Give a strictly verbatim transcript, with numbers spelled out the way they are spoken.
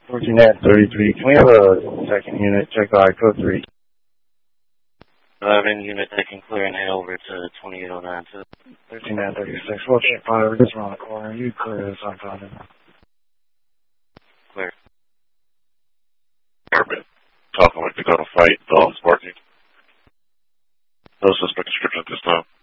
fourteen at thirty-three. Can we have a second unit check by code three? eleven unit that can clear and head over to twenty-eight oh nine to thirteen at thirty-six. What's your fire? We're just around the corner. You clear this on time. clear. Department. Talking with Dakota Fight, Dallas Parking. No suspect description at this time.